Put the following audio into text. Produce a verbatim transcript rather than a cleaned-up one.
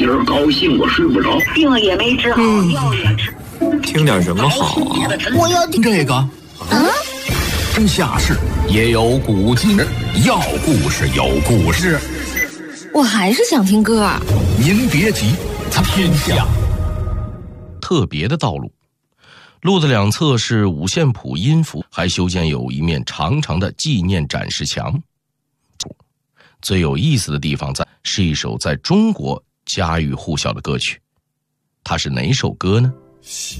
今儿高兴我睡不着， 病也没治好， 嗯、 药也吃。 听点什么好啊？ 我要听这个。啊，天下事也有古今，要故事有故事。 我还是想听歌。 您别急，天下特别的道路，路的两侧是五线谱音符，还修建有一面长长的纪念展示墙。最有意思的地方在是一首在中国家喻户晓的歌曲，它是哪首歌呢？